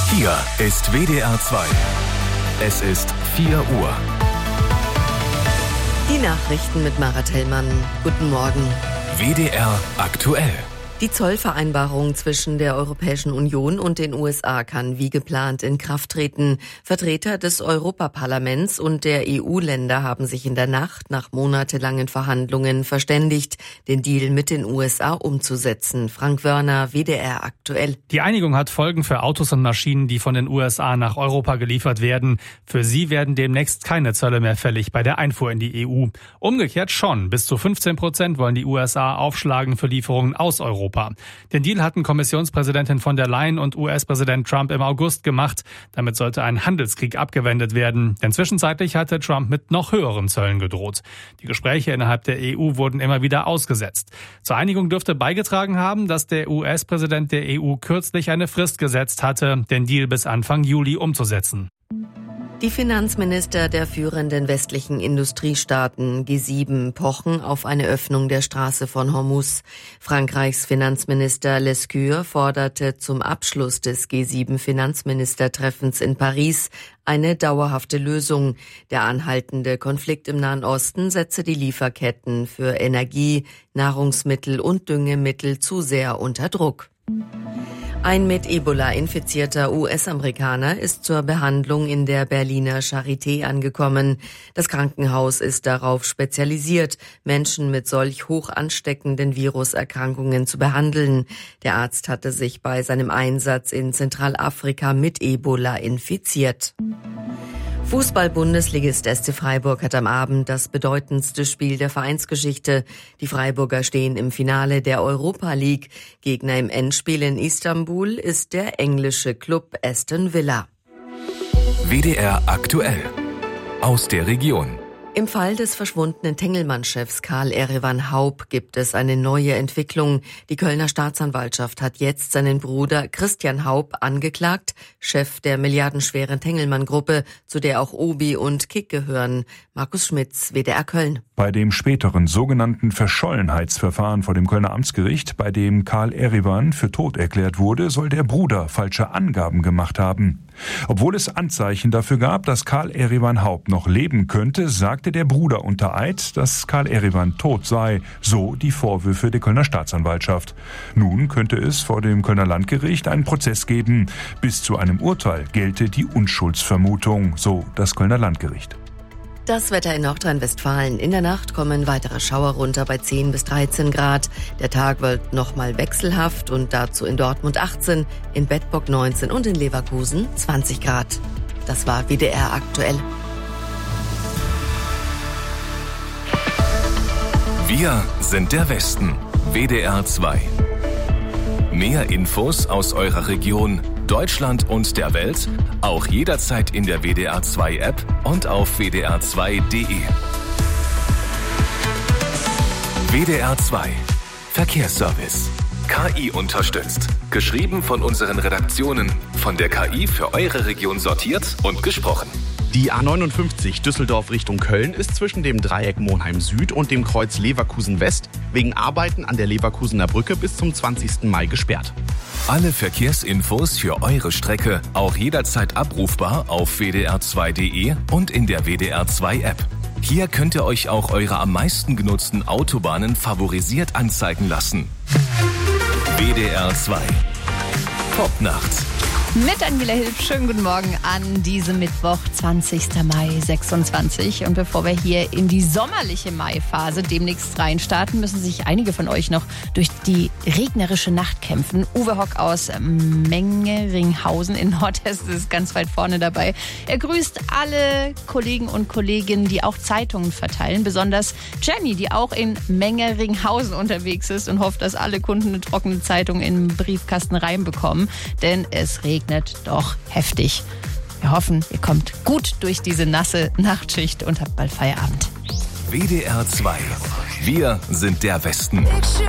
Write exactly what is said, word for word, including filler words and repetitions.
Hier ist W D R zwei. Es ist vier Uhr. Die Nachrichten mit Marat Hellmann. Guten Morgen. W D R aktuell. Die Zollvereinbarung zwischen der Europäischen Union und den U S A kann wie geplant in Kraft treten. Vertreter des Europaparlaments und der E U-Länder haben sich in der Nacht nach monatelangen Verhandlungen verständigt, den Deal mit den U S A umzusetzen. Frank Wörner, W D R aktuell. Die Einigung hat Folgen für Autos und Maschinen, die von den U S A nach Europa geliefert werden. Für sie werden demnächst keine Zölle mehr fällig bei der Einfuhr in die E U. Umgekehrt schon. Bis zu fünfzehn Prozent wollen die U S A aufschlagen für Lieferungen aus Europa. Den Deal hatten Kommissionspräsidentin von der Leyen und U S-Präsident Trump im August gemacht. Damit sollte ein Handelskrieg abgewendet werden. Denn zwischenzeitlich hatte Trump mit noch höheren Zöllen gedroht. Die Gespräche innerhalb der E U wurden immer wieder ausgesetzt. Zur Einigung dürfte beigetragen haben, dass der U S-Präsident der E U kürzlich eine Frist gesetzt hatte, den Deal bis Anfang Juli umzusetzen. Die Finanzminister der führenden westlichen Industriestaaten G sieben pochen auf eine Öffnung der Straße von Hormuz. Frankreichs Finanzminister Lescure forderte zum Abschluss des G sieben Finanzministertreffens in Paris eine dauerhafte Lösung. Der anhaltende Konflikt im Nahen Osten setze die Lieferketten für Energie, Nahrungsmittel und Düngemittel zu sehr unter Druck. Ein mit Ebola infizierter U S-Amerikaner ist zur Behandlung in der Berliner Charité angekommen. Das Krankenhaus ist darauf spezialisiert, Menschen mit solch hoch ansteckenden Viruserkrankungen zu behandeln. Der Arzt hatte sich bei seinem Einsatz in Zentralafrika mit Ebola infiziert. Fußball-Bundesligist S C Freiburg hat am Abend das bedeutendste Spiel der Vereinsgeschichte. Die Freiburger stehen im Finale der Europa League. Gegner im Endspiel in Istanbul ist der englische Klub Aston Villa. W D R aktuell. Aus der Region. Im Fall des verschwundenen Tengelmann-Chefs Karl Erivan Haup gibt es eine neue Entwicklung. Die Kölner Staatsanwaltschaft hat jetzt seinen Bruder Christian Haup angeklagt, Chef der milliardenschweren Tengelmann-Gruppe, zu der auch Obi und Kick gehören. Markus Schmitz, W D R Köln. Bei dem späteren sogenannten Verschollenheitsverfahren vor dem Kölner Amtsgericht, bei dem Karl Erivan für tot erklärt wurde, soll der Bruder falsche Angaben gemacht haben. Obwohl es Anzeichen dafür gab, dass Karl Erivan Haup noch leben könnte, sagte der Bruder unter Eid, dass Karl Erivan tot sei, so die Vorwürfe der Kölner Staatsanwaltschaft. Nun könnte es vor dem Kölner Landgericht einen Prozess geben. Bis zu einem Urteil gelte die Unschuldsvermutung, so das Kölner Landgericht. Das Wetter in Nordrhein-Westfalen. In der Nacht kommen weitere Schauer runter bei zehn bis dreizehn Grad. Der Tag wird nochmal wechselhaft und dazu in Dortmund achtzehn, in Bedburg neunzehn und in Leverkusen zwanzig Grad. Das war W D R aktuell. Wir sind der Westen. W D R zwei. Mehr Infos aus eurer Region, Deutschland und der Welt, auch jederzeit in der W D R zwei App und auf w d r zwei punkt d e. W D R zwei Verkehrsservice. K I unterstützt. Geschrieben von unseren Redaktionen. Von der K I für eure Region sortiert und gesprochen. Die A neunundfünfzig Düsseldorf Richtung Köln ist zwischen dem Dreieck Monheim Süd und dem Kreuz Leverkusen West wegen Arbeiten an der Leverkusener Brücke bis zum zwanzigsten Mai gesperrt. Alle Verkehrsinfos für eure Strecke auch jederzeit abrufbar auf w d r zwei punkt d e und in der W D R zwei App. Hier könnt ihr euch auch eure am meisten genutzten Autobahnen favorisiert anzeigen lassen. W D R zwei. Top-Nacht. Mit Angela Hilf, schönen guten Morgen an diesem Mittwoch, zwanzigsten Mai sechsundzwanzig. Und bevor wir hier in die sommerliche Maiphase demnächst reinstarten, müssen sich einige von euch noch durch die regnerische Nacht kämpfen. Uwe Hock aus Mengeringhausen in Nordhessen ist ganz weit vorne dabei. Er grüßt alle Kollegen und Kolleginnen, die auch Zeitungen verteilen. Besonders Jenny, die auch in Mengeringhausen unterwegs ist und hofft, dass alle Kunden eine trockene Zeitung in den Briefkasten reinbekommen. Denn es regnet doch heftig. Wir hoffen, ihr kommt gut durch diese nasse Nachtschicht und habt bald Feierabend. W D R zwei. Wir sind der Westen.